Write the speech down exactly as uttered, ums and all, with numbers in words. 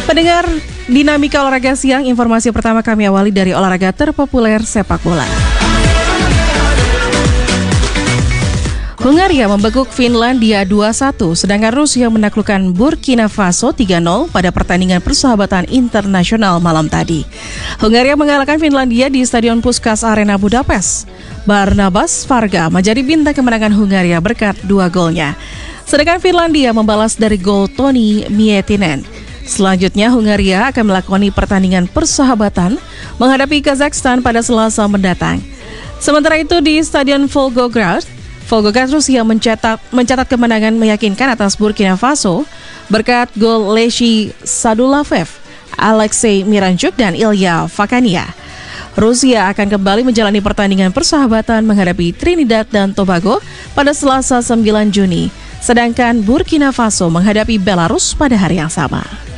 Pendengar Dinamika Olahraga Siang, informasi pertama kami awali dari olahraga terpopuler sepak bola. Hungaria membekuk Finlandia dua satu, sedangkan Rusia menaklukkan Burkina Faso tiga nol pada pertandingan persahabatan internasional malam tadi. Hungaria mengalahkan Finlandia di Stadion Puskás Arena Budapest. Barnabas Varga menjadi bintang kemenangan Hungaria berkat dua golnya. Sedangkan Finlandia membalas dari gol Toni Miettinen. Selanjutnya, Hungaria akan melakoni pertandingan persahabatan menghadapi Kazakhstan pada Selasa mendatang. Sementara itu di Stadion Volgograd, Volgograd Rusia mencetak, mencatat kemenangan meyakinkan atas Burkina Faso berkat gol Leshi Sadulaev, Alexei Miranchuk, dan Ilya Fakania. Rusia akan kembali menjalani pertandingan persahabatan menghadapi Trinidad dan Tobago pada Selasa sembilan Juni, sedangkan Burkina Faso menghadapi Belarus pada hari yang sama.